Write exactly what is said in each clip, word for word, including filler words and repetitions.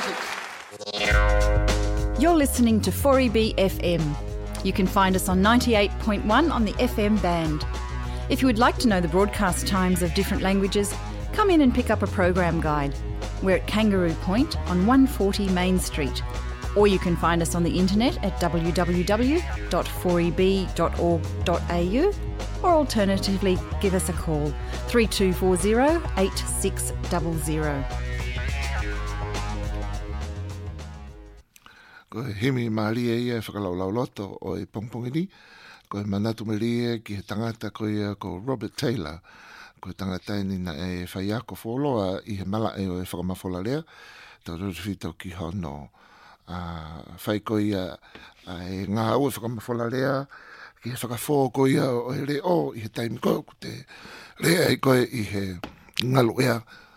music. You're listening to four E B F M. You can find us on ninety-eight point one on the F M band. If you would like to know the broadcast times of different languages, come in and pick up a program guide. We're at Kangaroo Point on one forty Main Street. Or you can find us on the internet at w w w dot four e b dot org dot a u, or alternatively give us a call three two four zero eight six zero zero. Ko he himi maria ia e whakalaulau o e pongpongini. Ko he manatu maria ki he tangata ko ia ko Robert Taylor. Ko he tangata ni na e whaiako wholoa i he mala e o e whakamafola lea. Tau rurwhito ki hono. Uh, whai ko ia e ngā au e whakamafola lea. Ki he whakafo ko ia o e re o i he taimi ko ko te rea i koe i he ngalu ea.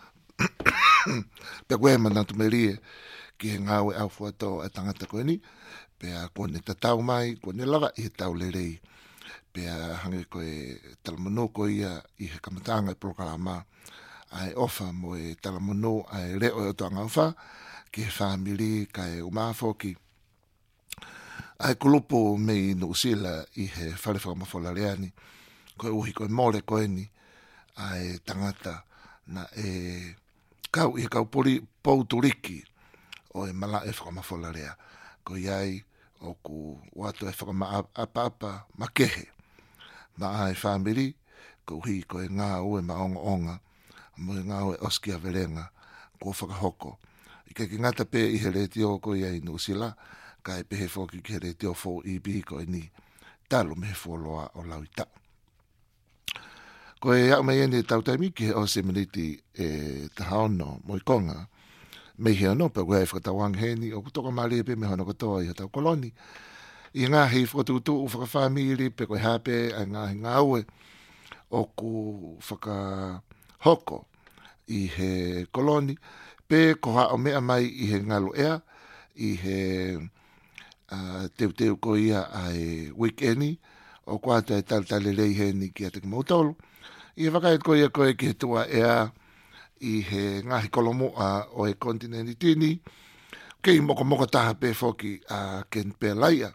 Pea koe manatu maria ki he ngāwe au fuato a tangata koe ni, pea kone tatau mai, kone laga i he tau lerei, pea hange koe talamono koe ia i he kamatanga i prokarama, ai ofa mo e talamono ai reo e o toa ngauwha, ki he whamiri ka e umafoki, ai kulupo mei no usila i he whalewhaka mafola reani, koe uhi koe more koe ni, ai tangata na e kau i he kaupori pouturiki, o e mala e whakamafola rea. Ko iai o ku wato e whakama apa-apa makehe. Ma ai whamiri, ko hi ko e ngā ue maonga onga, mo e ngā ue oskia verenga, ko whakahoko. I ke ki ngata pe i he retio ko iai nusila, ka e pehe whoki ki he retio four E B ko e ni talo me he wholoa o lauita. Ko e au mai ene tau taimi ki he o seminiti e tahaono mo i konga, me hea no pe wei whakatawang heni o kutoka maari pe me hono katoa i hatau koloni. I ngā hei whakatutu u whakawhamiri pe koe hape a ngā he ngā ue o ku whakahoko i he koloni pe ko hao mea mai i he ngalo ea i he uh, teu teu ko ia ai weekendi o kuata e talatale rei heni ki a te kamautolu. I he whakait ko ia koe ki he tua ea i he ngahi kolomoa o e kontinenti tini, kei moko moko taha pe foki a Ken Pelaia.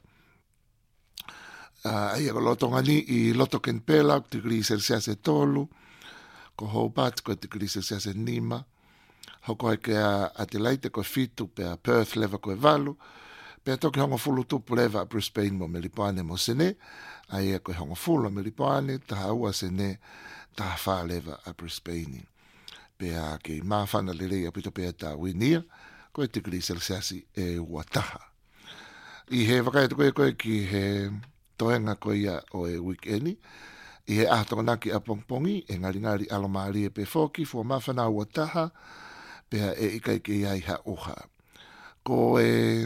Ai a loto ngani i loto Ken Pela, tikri Celsius e tolu, ko Hobart, ko tikri Celsius e nima, hoko e ke a Adelaide, ko fitu pe a Perth leva ko e valu, pe a toki hongo fulu tupu leva a Brisbane mo Melipane mo sene, ai a ko hongo fulu a Melipane, taha ua sene, taha wha leva a Brisbane. Pea ke mawhana lirei a pito pea tā winia, koe te kri Celsius e wataha. I he whakaita koe koe ki he toenga koe ia o e weekendi, i he ahtonganaki a pongpongi, e ngari ngari alomari e pe foki, fua mawhana wataha, pea e ikai ke iai ha oha. Ko e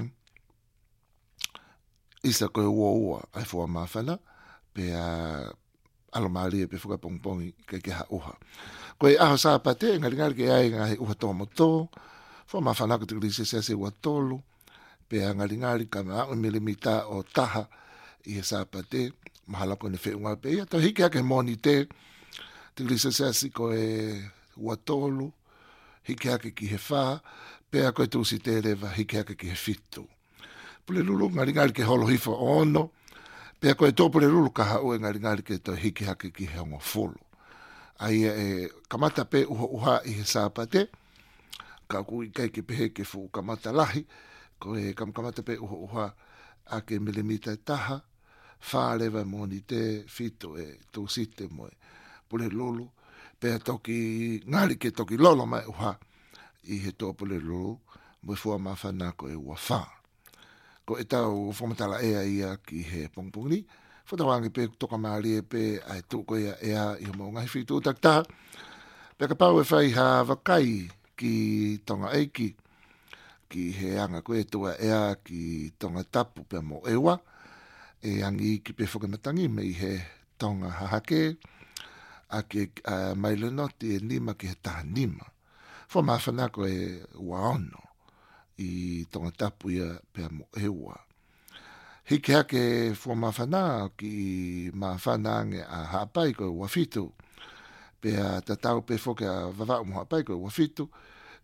isa koe ua ua ai fua mawhana, pea alomari e pe fuka pongpongi, kai ke ha oha. Ko e aho sa pate, ngari ngari ke ai ngahi uha toa moto, fo ma whanaka te kri se se ua tolu, pe a ngari ngari ka maa milimita o taha i he sa pate, mahala ko ne whiunga pe ia, tau hiki ake moni te, te kri se se ko e ua tolu, hiki ake ki he wha, pe a koe tūsi te rewa, hiki ake ki he fitu. Pule lulu, ngari ngari ke holo hifo ono, pe a koe tō pule lulu ka hau e ngari ngari ke tau hiki ake ki he ongo fulu. Ai e kamata pe uha uha i he sāpate, ka kui kai ke pehe ke fu kamata lahi, ko e kam kamata pe uha uha a ke milimita taha, whārewa moni te fito e tūsite moe, pule lulu, pe a toki ngari ke toki lolo mai uha i he tō pule lulu, moe fua mawhana ko e ua whā. Ko e tau whamatala ea ia ki he pongpongni, whatawangi pe toka maari e pe ai tūko ia ea i mo ngahi whitu utakta. Pe ka pau e whai ha wakai ki tonga eiki, ki he anga koe tua ea ki tonga tapu pe mo ewa, e angi ki pe whakamatangi me i he tonga hahake, a ke uh, mailenoti e nima ki he taha nima. Fo mawhana ko e waono i tonga tapu ia pe mo ewa. Hiki hake fua mawhana ki mawhana nge a hapai ko wafitu. Pea tatau pe foke a vavau mo hapai ko wafitu.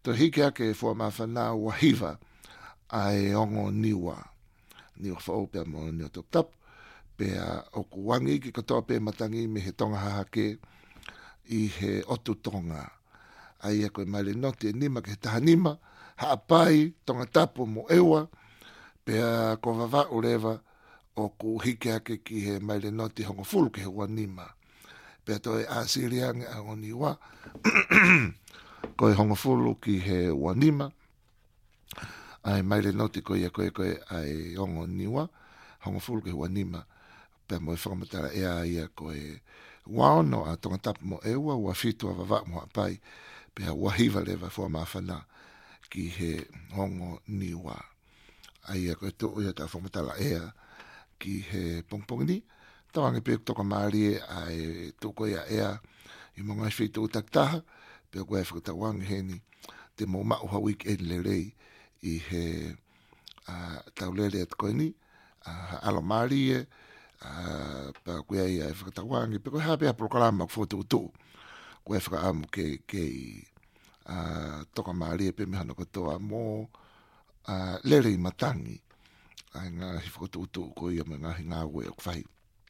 To hiki ake fua mawhana wahiva ai ongo niwa. Niwa whao pia mo niwa top tap. Pea o kuwangi ki katoa pe matangi me he tonga hahake i he otu tonga. Ai e koe maile noti e nima ke he taha nima. Haapai, tonga tapu mo ewa. Pea ko wawa urewa o ku hiki ake ki he maile noti hongo fulu ke he ua nima. Pea toi a siriange a o niwa. Koe hongo fulu ki he ua nima. Ai maile noti koe koe koe ai hongo niwa. Hongo fulu ke he ua nima. Pea mo e whakamatara ea ia koe waono a tonga tapu mo ewa. Ua fitu a wawa mo hapai. Pea wahiva lewa fua mawhana ki he hongo niwa. Ai a koe to ia ta whamatala ea ki he pongpong ni. Tawangi pe toka maari ai toko ia ea i mga whitu utaktaha. Pea koe whakatawangi he ni te mo mauha weekend le rei i he uh, taulele at koe ni. Uh, alo maari e uh, pea koe ia e whakatawangi. Pea koe hapea proklama kfotu utu. Koe whakaamu ke ke uh, toka maari e pe mehana katoa mo Uh, lere i matangi ai ngā hifikotu utu ko ia me ngahi ngā ue o kwhai.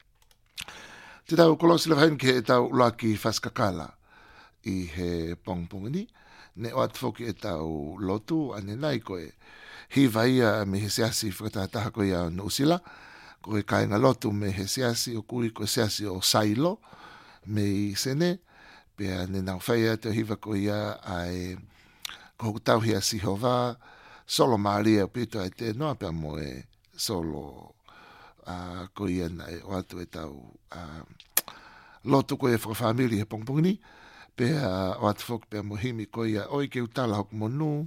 Te tau kolosi lewa hen ke e tau laki whaskakala i he pongpongini. Ne o atfoki e tau lotu ane nai koe hi vaia me he seasi whakatataha koe ia Nusila. Koe kainga lotu me he seasi o kui koe seasi o Sailo me i sene. Pea ne nau whaia te hiva koe ia ai ko tau hia Sihova solo Maria pito ai te noa pia mo e solo uh, ko ia nai o atu e tau uh, lotu ko e whakafamili he pongpongini pia uh, o atu whok pia mo himi ko ia oi ke utala hok monu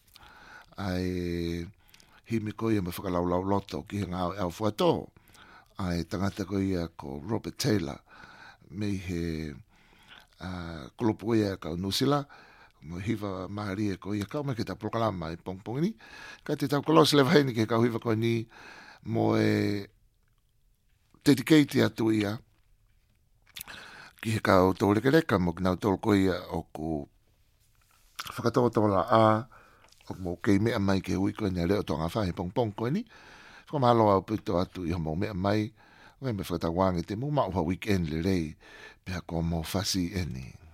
ai himi ko ia me whakalaulau loto ki he ngā au fuato ai tangata ko ia ko Robert Taylor me he uh, kolopo ia ka Nusila mo hiva maari e ko ia kau me ke ta proklama i pongpongini. Ka te tau kolos lewa heni ke kau hiva ko ni mo e dedicate atu ia ki he kau tō reke reka mo ki nau tō ko ia o ku whakatoa tōla a o mo kei mea mai ke hui ko ni a leo tō ngā whahe pongpong ko ni. Whamalo au pito atu i ho mo mea mai. Wai me whakatawangi te mo mauha weekend le rei pia ko mo fasi eni.